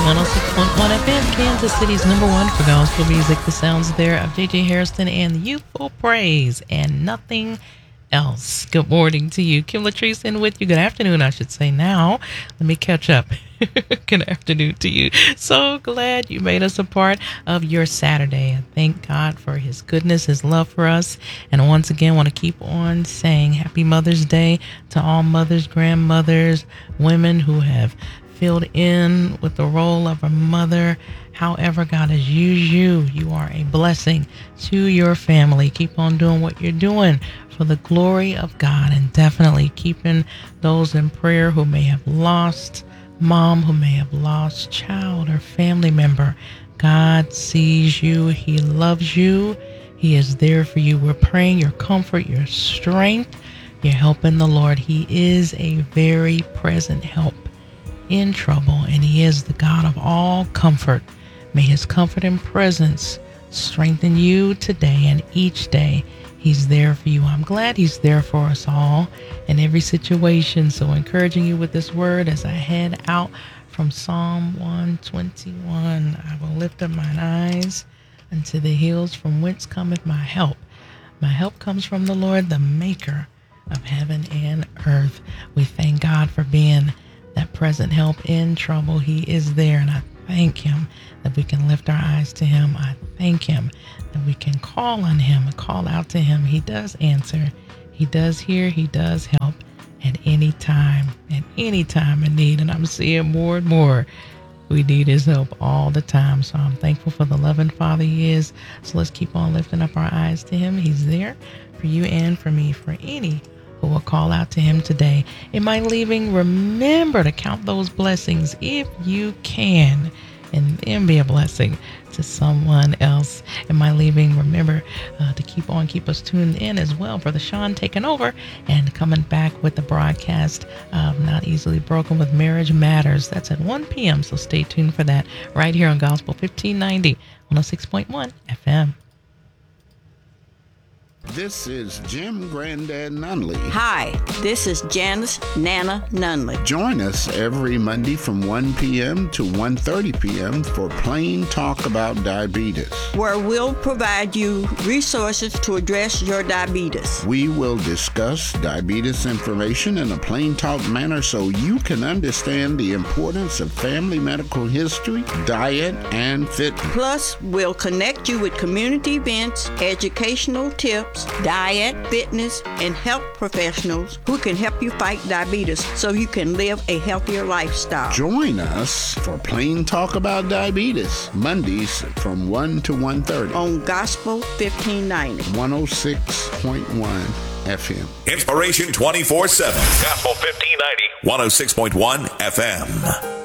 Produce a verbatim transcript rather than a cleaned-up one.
one oh six point one F M, Kansas City's number one for gospel music. The sounds there of J J Harrison and the Youthful Praise and Nothing Else. Good morning to you. Kim Latrice in with you. Good afternoon, I should say now. Let me catch up. Good afternoon to you. So glad you made us a part of your Saturday. I thank God for his goodness, his love for us. And once again, want to keep on saying Happy Mother's Day to all mothers, grandmothers, women who have filled in with the role of a mother. However God has used you, you are a blessing to your family. Keep on doing what you're doing for the glory of God, and definitely keeping those in prayer who may have lost mom, who may have lost child or family member. God sees you. He loves you. He is there for you. We're praying your comfort, your strength, your help in the Lord. He is a very present help in trouble, and he is the God of all comfort. May his comfort and presence strengthen you today and each day. He's there for you. I'm glad he's there for us all in every situation. So encouraging you with this word as I head out from Psalm one twenty-one. I will lift up mine eyes unto the hills, from whence cometh my help. My help comes from the Lord, the maker of heaven and earth. We thank God for being that present help in trouble. He is there, and I thank him that we can lift our eyes to him. I thank him that we can call on him and call out to him. He does answer. He does hear. He does help at any time, at any time in need. And I'm seeing more and more we need his help all the time. So I'm thankful for the loving Father he is. So let's keep on lifting up our eyes to him. He's there for you and for me, for any who will call out to him today. In my leaving, remember to count those blessings if you can, and then be a blessing to someone else. In my leaving, remember uh, to keep on, keep us tuned in as well. Brother Sean taking over and coming back with the broadcast of Not Easily Broken with Marriage Matters. That's at one p.m., so stay tuned for that right here on Gospel fifteen ninety, one oh six point one F M. This is Jim Granddad Nunley. Hi, this is Janice Nana Nunley. Join us every Monday from one p.m. to one thirty p.m. for Plain Talk About Diabetes, where we'll provide you resources to address your diabetes. We will discuss diabetes information in a plain talk manner so you can understand the importance of family medical history, diet, and fitness. Plus, we'll connect you with community events, educational tips, diet, fitness, and health professionals who can help you fight diabetes so you can live a healthier lifestyle. Join us for Plain Talk About Diabetes, Mondays from one to one thirty on Gospel fifteen ninety, one oh six point one F M. Inspiration twenty-four seven. Gospel fifteen ninety, one oh six point one F M.